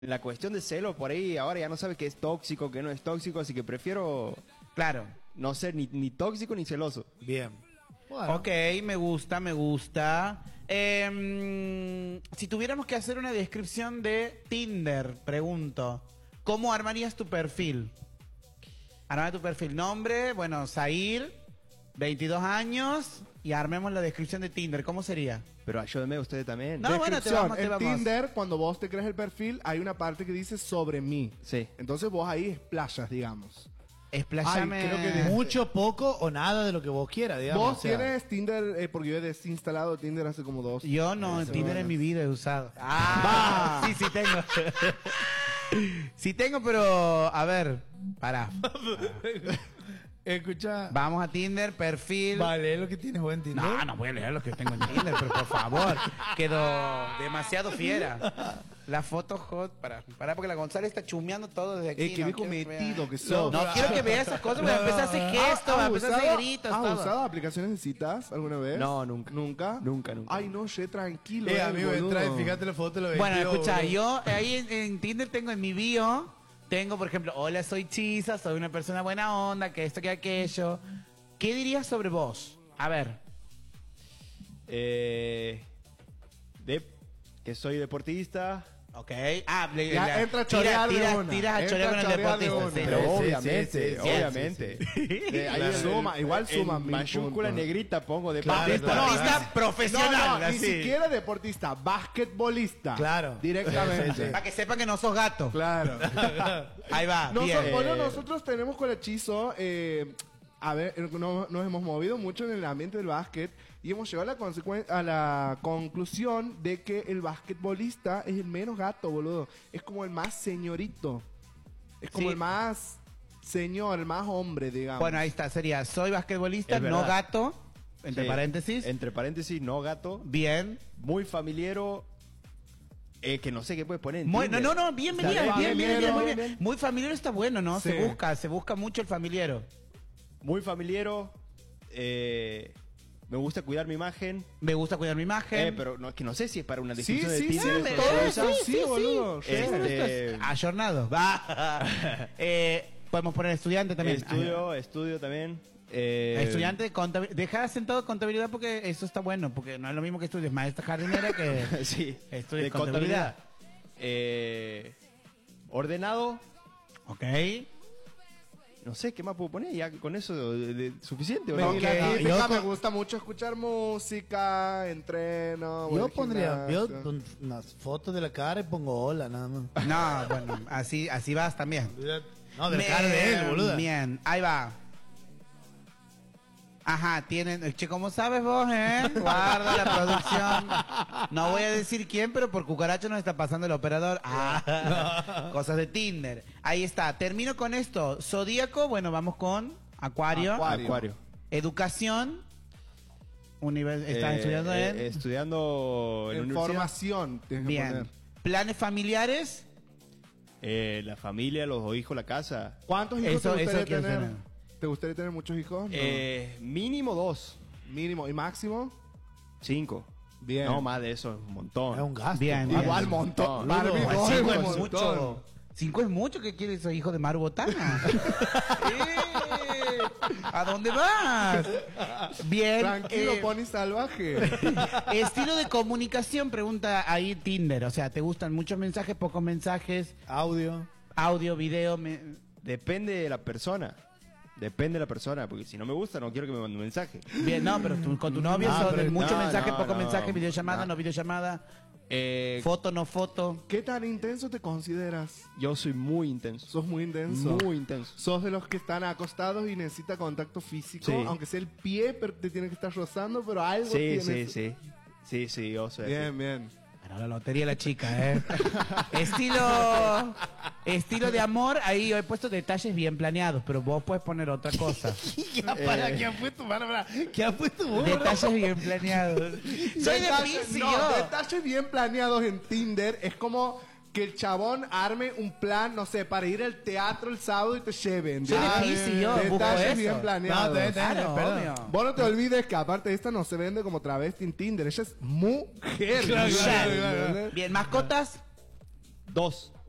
la cuestión de celos, por ahí ahora ya no sabes qué es tóxico, qué no es tóxico, así que prefiero, Claro. no ser ni tóxico ni celoso. Bien. Bueno. Ok, me gusta, me gusta. Si tuviéramos que hacer una descripción de Tinder, pregunto, ¿cómo armarías tu perfil? Arma tu perfil, nombre, bueno, Zair, 22 años, y armemos la descripción de Tinder, ¿cómo sería? Pero ayúdame ustedes también. No, bueno, te Descripción. vamos, te En vamos. Tinder, cuando vos te creas el perfil, hay una parte que dice sobre mí. Sí. Entonces vos ahí explayas, digamos. Expláyame. Ay, creo que Mucho, poco o nada de lo que vos quieras, digamos. Vos o sea. tienes Tinder, porque yo he desinstalado Tinder hace como 2. Yo no, Eso, Tinder bueno. en mi vida he usado. Ah, sí, sí tengo. Sí tengo, pero a ver, pará. Escucha. Vamos a Tinder, perfil. Vale, lo que tienes buen Tinder. No, no voy a leer lo que tengo en Tinder, pero por favor, quedó demasiado fiera. La foto hot, pará porque la González está chumeando todo desde aquí. Qué no viejo quiero que metido vea. que sos. No quiero que vea esas cosas, voy a empezar a hacer gestos, voy a empezar a hacer gritos, ¿Has todo. usado aplicaciones de citas alguna vez? No, nunca. ¿Nunca? Nunca. Ay, no, che, tranquilo. Amigo, boludo. entra y fíjate la foto de los Bueno, 22, escucha, boludo. yo ahí en Tinder tengo en mi bio, tengo por ejemplo, hola, soy Chisa, soy una persona buena onda, que esto, que aquello. ¿Qué dirías sobre vos? A ver. Que soy deportista. Ok. Ya entra a chorear de una. Tiras a Entra chorear con a el chorear de deportista. una. Sí. Pero Sí, obviamente, sí, sí, obviamente. Ahí Claro, suma, igual suma en 1000 mayúscula puntos. negrita pongo Claro, deportista. claro. Deportista profesional, No, ni así. siquiera deportista, basquetbolista. Claro. Directamente. Sí, sí, Para que sepan que no sos gato. Claro. Ahí va, bien. Bueno, nosotros tenemos con el hechizo, a ver, nos hemos movido mucho en el ambiente del básquet y hemos llegado a la conclusión de que el basquetbolista es el menos gato, boludo. Es como el más señorito. Es como Sí. el más señor, el más hombre, digamos. Bueno, ahí está, sería, soy basquetbolista, Es no verdad. gato, entre Sí. paréntesis. Entre paréntesis, no gato. Bien. Muy familiero. Que no sé qué puedes poner. en No, Tinder. no, bien, Está bien, bien, bien, bien, muy bien. bien. Muy familiar está bueno, ¿no? Sí. Se busca mucho el familiero. Muy familiero. Me gusta cuidar mi imagen. Me gusta cuidar mi imagen. Pero no, es que no sé si es para una Sí, descripción sí, de Tinder. sí, eso, todo ¿no? eso, sí, boludo. Sí. Este- Ayornado. Va. Podemos poner estudiante también. Estudio también. Estudiante de contabilidad. Deja sentado contabilidad porque eso está bueno. Porque no es lo mismo que estudies maestra jardinera que Sí, estudies de contabilidad. Ordenado. Ok. No sé qué más puedo poner. Ya con eso suficiente. ¿o No, no? y la Ok, típica, yo me con- gusta mucho escuchar música, entreno. voy Yo al pondría gimnasio. unas fotos de la cara y pongo hola, nada más. No, bueno, así vas también. No, de la cara de él, boludo. Bien, ahí va. Ajá, tienen... Che, ¿cómo sabes vos, Guarda la producción. No voy a decir quién, pero por cucaracho nos está pasando el operador. Ah, cosas de Tinder. Ahí está. Termino con esto. Zodíaco, bueno, vamos con Acuario. Acuario. Educación. ¿Estás estudiando en? Estudiando en En universidad. formación, tienes que Bien. poner. Planes familiares. La familia, los dos hijos, la casa. ¿Cuántos hijos Eso te gustaría quiero tener? tener. ¿Te gustaría tener muchos hijos? No. Mínimo 2. Mínimo. ¿Y máximo? 5. Bien. No, más de eso, es un montón. Es un gasto. Bien, boludo. Igual montón. No, Barbie, Igual dos cinco es es un montón. mucho. 5 es mucho. ¿Qué quieres? Soy hijo de Maru Botana. ¿A dónde vas? Bien. Tranquilo, pony salvaje. Estilo de comunicación, pregunta ahí Tinder. O sea, ¿te gustan muchos mensajes, pocos mensajes? Audio. Audio, video. Depende de la persona. Depende de la persona, porque si no me gusta, no quiero que me mande un mensaje. Bien, no, pero con tu novio son de pero- muchos no, mensajes, no, pocos no. mensajes, videollamada, no videollamada, foto, no foto. ¿Qué tan intenso te consideras? Yo soy muy intenso. Sos muy intenso. Muy intenso. Sos de los que están acostados y necesita contacto físico. Sí. Aunque sea el pie, pero te tiene que estar rozando, pero algo Sí, tienes. sí, yo soy así. Bien, bien. Bueno, la lotería de la chica, Estilo de amor, ahí he puesto detalles bien planeados, pero vos puedes poner otra cosa. Ya, para, ¿qué has puesto? Para. ¿Qué has puesto vos? Detalles bien planeados. Soy de Piscis, no, yo. detalles bien planeados en Tinder es como que el chabón arme un plan, no sé, para ir al teatro el sábado y te lleven. Soy de Ya, Piscis, yo, busco detalles eso. bien planeados. No, Claro, perdón. obvio. Vos no te olvides que aparte de esta no se vende como travesti en Tinder, ella es mujer. Claro, Michelle. claro. Bien, mascotas. 2.